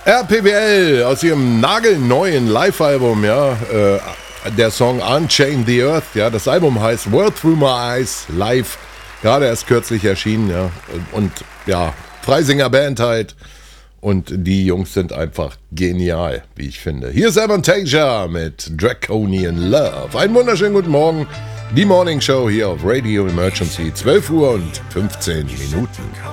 RPBL aus ihrem nagelneuen Live-Album, ja, der Song Unchain the Earth, ja, das Album heißt World Through My Eyes Live, gerade erst kürzlich erschienen, ja, und ja, Freisinger Band halt, und die Jungs sind einfach genial, wie ich finde. Hier ist Avantasia mit Draconian Love. Einen wunderschönen guten Morgen, die Morning Show hier auf Radio Emergency, 12 Uhr und 15 Minuten.